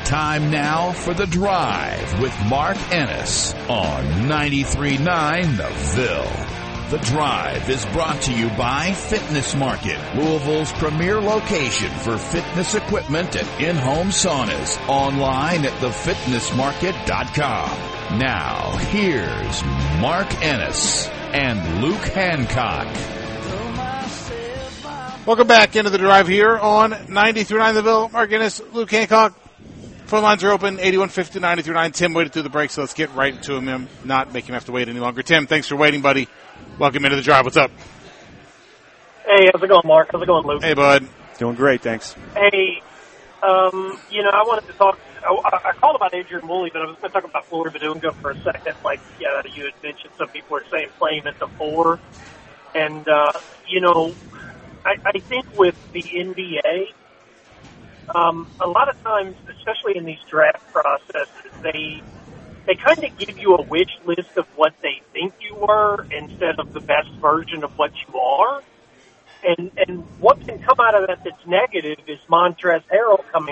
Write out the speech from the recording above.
Time now for The Drive with Mark Ennis on 93.9 The Ville. The Drive is brought to you by Fitness Market, Louisville's premier location for fitness equipment and in-home saunas. Online at thefitnessmarket.com. Now, here's Mark Ennis and Luke Hancock. Welcome back into The Drive here on 93.9 The Ville. Mark Ennis, Luke Hancock. Phone lines are open, 8150-93.9. Tim waited through the break, so let's get right into him, not make him have to wait any longer. Tim, thanks for waiting, buddy. Welcome into The Drive. What's up? Hey, how's it going, Mark? How's it going, Luke? Hey, bud. Doing great, thanks. Hey, I wanted to talk. I called about Adrian Woolley, but I was going to talk about Floyd Badunga for a second. Like, yeah, you had mentioned some people are saying playing at the 4. And, I think with the NBA, a lot of times, especially in these draft processes, they kind of give you a wish list of what they think you were instead of the best version of what you are. And what can come out of that that's negative is Montrezl Harrell coming